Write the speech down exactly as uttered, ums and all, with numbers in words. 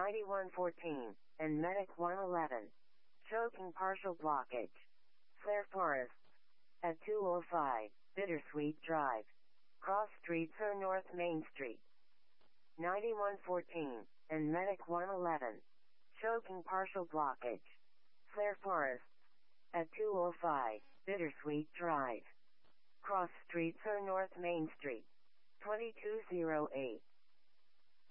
ninety-one fourteen, and Medic one eleven. Choking partial blockage. Flare Forest. At two oh five, Bittersweet Drive. Cross streets or North Main Street. ninety-one fourteen, and Medic one eleven. Choking partial blockage. Flare Forest. At two oh five, Bittersweet Drive. Cross streets or North Main Street. twenty-two oh eight.